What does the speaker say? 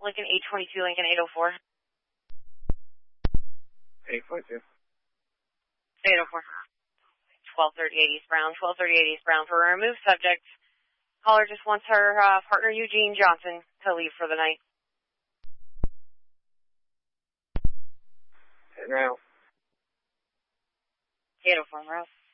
Lincoln 822, Lincoln 804. 822. 804. 1238 East Brown, 1238 East Brown for a removed subject. Caller just wants her partner Eugene Johnson to leave for the night. Now. 804, Rouse.